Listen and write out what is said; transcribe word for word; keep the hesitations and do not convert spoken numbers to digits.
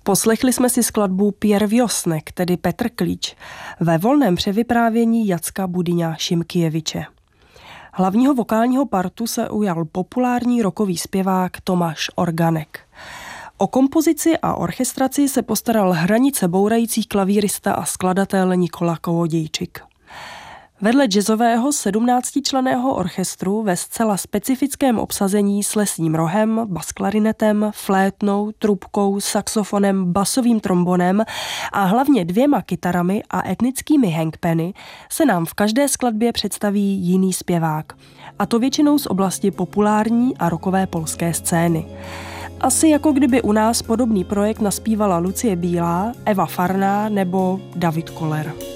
Poslechli jsme si skladbu Pierre Wiosnek, tedy Petr Klíč, ve volném převyprávění Jacka Budyňa Šimkijeviče. Hlavního vokálního partu se ujal populární rockový zpěvák Tomáš Organek. O kompozici a orchestraci se postaral hranice bourající klavírista a skladatel Nikola Kołodziejczyk. Vedle jazzového sedmnáctičlenného orchestru ve zcela specifickém obsazení s lesním rohem, basklarinetem, flétnou, trubkou, saxofonem, basovým trombonem a hlavně dvěma kytarami a etnickými hangpeny se nám v každé skladbě představí jiný zpěvák. A to většinou z oblasti populární a rockové polské scény. Asi jako kdyby u nás podobný projekt naspívala Lucie Bílá, Eva Farná nebo David Koller.